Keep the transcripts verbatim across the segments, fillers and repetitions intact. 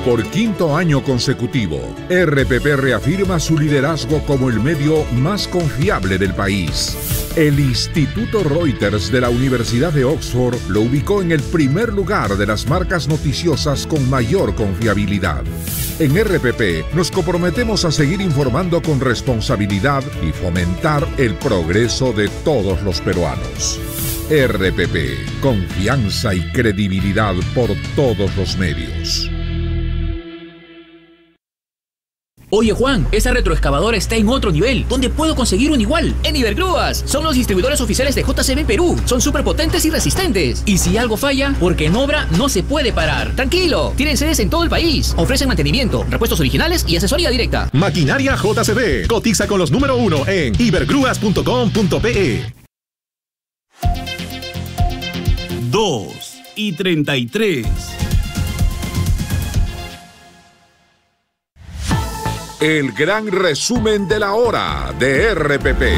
Por quinto año consecutivo, R P P reafirma su liderazgo como el medio más confiable del país. El Instituto Reuters de la Universidad de Oxford lo ubicó en el primer lugar de las marcas noticiosas con mayor confiabilidad. En R P P nos comprometemos a seguir informando con responsabilidad y fomentar el progreso de todos los peruanos. R P P, confianza y credibilidad por todos los medios. Oye Juan, esa retroexcavadora está en otro nivel. ¿Dónde puedo conseguir un igual? En Ibergrúas. Son los distribuidores oficiales de J C B Perú. Son súper potentes y resistentes. Y si algo falla, porque en obra no se puede parar. Tranquilo, tienen sedes en todo el país. Ofrecen mantenimiento, repuestos originales y asesoría directa. Maquinaria J C B. Cotiza con los número uno en ibergrúas punto com punto pe. dos y treinta y tres. El gran resumen de la hora de R P P.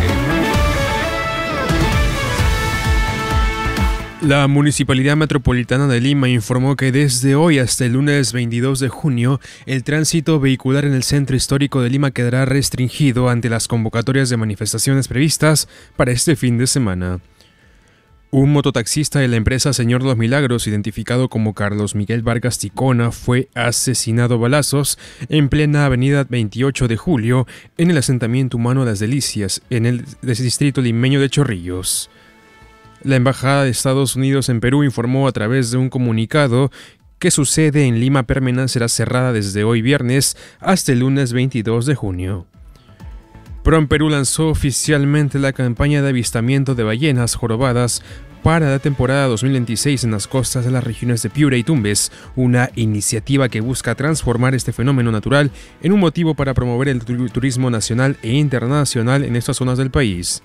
La Municipalidad Metropolitana de Lima informó que desde hoy hasta el lunes veintidós de junio, el tránsito vehicular en el centro histórico de Lima quedará restringido ante las convocatorias de manifestaciones previstas para este fin de semana. Un mototaxista de la empresa Señor Los Milagros, identificado como Carlos Miguel Vargas Ticona, fue asesinado a balazos en plena avenida veintiocho de julio en el asentamiento humano Las Delicias, en el distrito limeño de Chorrillos. La Embajada de Estados Unidos en Perú informó a través de un comunicado que su sede en Lima permanecerá cerrada desde hoy viernes hasta el lunes veintidós de junio. PROMPERÚ lanzó oficialmente la campaña de avistamiento de ballenas jorobadas para la temporada dos mil veintiséis en las costas de las regiones de Piura y Tumbes, una iniciativa que busca transformar este fenómeno natural en un motivo para promover el turismo nacional e internacional en estas zonas del país.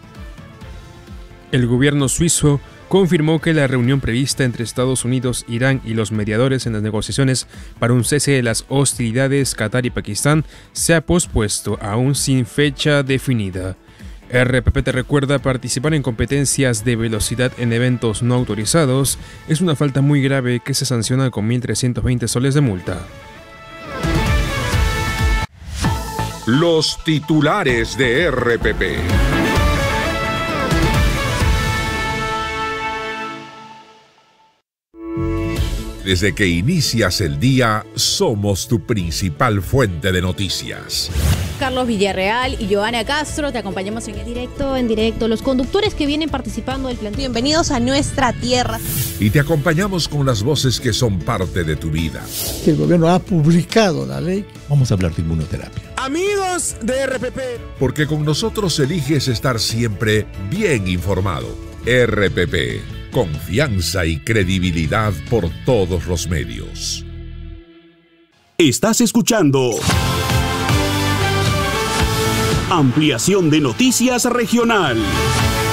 El gobierno suizo confirmó que la reunión prevista entre Estados Unidos, Irán y los mediadores en las negociaciones para un cese de las hostilidades Qatar y Pakistán se ha pospuesto, aún sin fecha definida. R P P te recuerda: participar en competencias de velocidad en eventos no autorizados es una falta muy grave que se sanciona con mil trescientos veinte soles de multa. Los titulares de R P P. Desde que inicias el día, somos tu principal fuente de noticias. Carlos Villarreal y Joana Castro, te acompañamos en el directo, en directo. Los conductores que vienen participando del plan. Bienvenidos a nuestra tierra. Y te acompañamos con las voces que son parte de tu vida. El gobierno ha publicado la ley. Vamos a hablar de inmunoterapia. Amigos de R P P. Porque con nosotros eliges estar siempre bien informado. R P P. Confianza y credibilidad por todos los medios. Estás escuchando Ampliación de Noticias Regional.